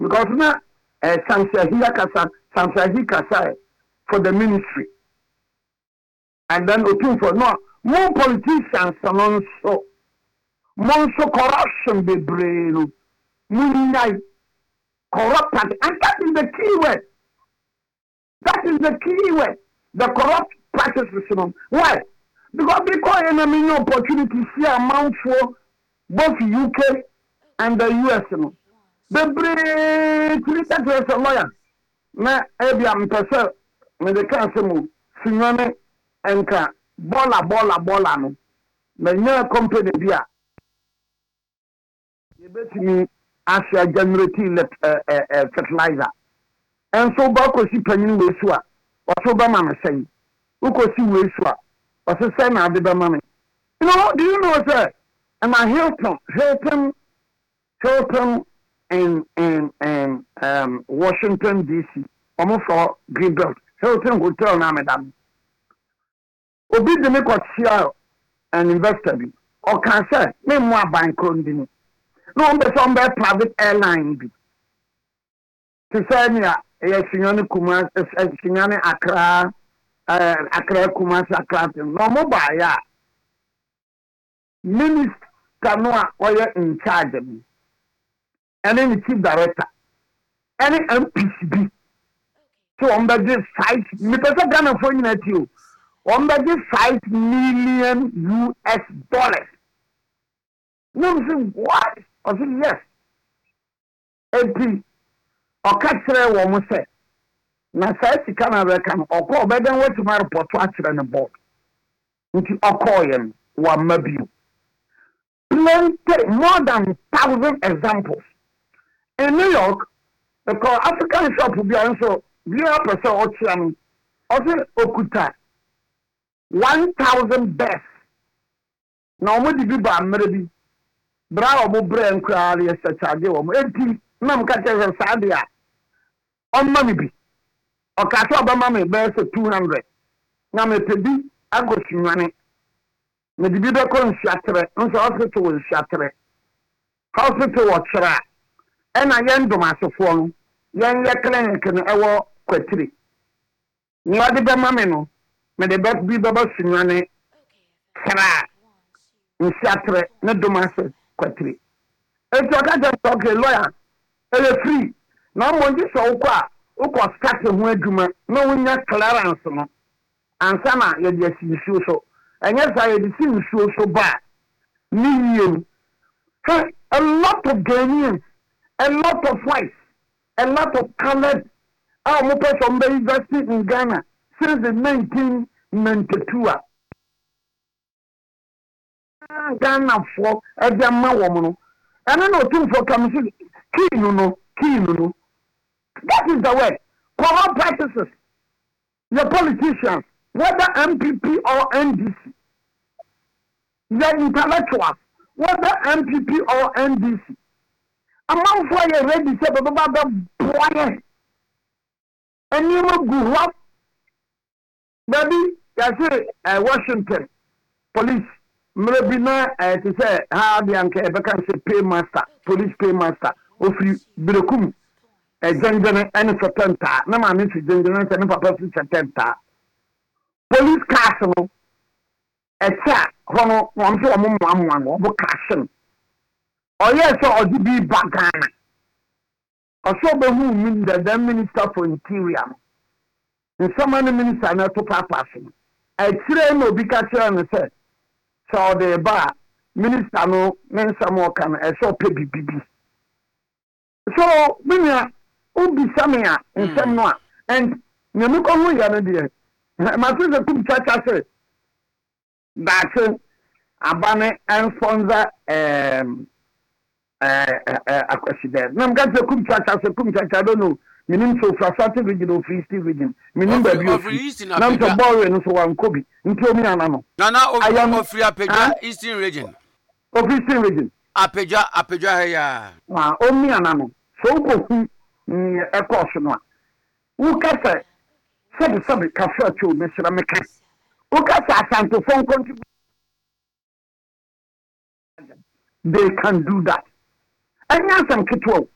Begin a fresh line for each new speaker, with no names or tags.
because now Samsahi Kasa for the ministry. And then looking for no more politicians and also more corruption be brain. Corrupt, and that is the key word. That is the key word. The corrupt practices. Why? Because they call enemy opportunities here amount for both UK and the US. The brave as a lawyer. Na ebiam pese me de kan se mu sinwane enka bola no. Na nya company bia. Ye betimi asha generating fertilizer. And so bako si panyin we so a waso ba ma say uko si we so a waso say na de ba ma me. You know, do you know sir? And I Hilton in Washington DC almost for Greenbelt Hilton Hotel na madam obi de me kwatsia an investor bi o kan say me mo aban krondini no on be some private airline bi to say me Sinyane Kumasi, Sinyane Accra Kumasi Accra. No more by ya. Minister Noah Oya in charge of me. And then the chief director. Any MPCB. So on the 5 because I'm gonna phone at you. On the $5 million US. No, I said, what? I said, yes. MP. O kachire wo mo se na sai sika na reka no okọ obeden wetu ma report achire ne board nti okoye wa mabiu plenty more than 1,000 examples in New York the African shop bi anso bi a person o chia no o se okuta 1,000 best na o mo di bi ba mere bi bra o mo bre nkra ya se charge wo mo enti na mo ka tell sadia on mommy be o ka so ba mama be so 200 na me pebi agosunwane me di bi be ko nsiatre nso hospital wo nsiatre hospital wo chira e na ye ndom asofo no ye clinic no ewo kwatiri ni odi be mama no me de be bi be sunwane chira nsiatre ne dom ase kwatiri e to ka just okay lawyer free na mo nji so ukwa start ho adwuma na wonya clearance no ansa na ye de sinsuo so enye sa ye de sinsuo so ba ni yem a lot of Ghanaians, a lot of whites, a lot of colored mo person be invested in Ghana since the 1992 Ghana for edema wo no and no too for come key no. That is the way. Corrupt practices. The politicians, whether MPP or NDC, the intellectuals, whether MPP or NDC. Among for you ready to say about the boy. And you will go up. Maybe, I say, Washington police. Maybe not to say, how the uncle say paymaster, police paymaster, of you, Bilokum. Jengene any satenta na ma me jengene se ne papa su satenta police castle e cha hono won so mo moamwa no bo castle o yes so odibi bagana o so be hu min the minister for interior in so many minister na to papa so e kire no bi ka kire no se so the ba minister no men samo kan e so pe bibibi so minya Ubi Samia in Semnoa and Yamuko Yanadi. My sister could touch us. That's Abane and sponsor a question there. Nam got the kum touch us a kum touch. I don't know. Meaning so for certain region of Free Steel region. Meaning by Nam to borrow and so on Kobe. Until me anano. Nana I am of Free Apeja Eastern region. Of Eastern region. Apeja ya. Only anano. So go. A caution one. Who can say, said Cafe to Mr. American? Who can say, Santo phone contribute? They can do that. And yes, I'm Kitwell.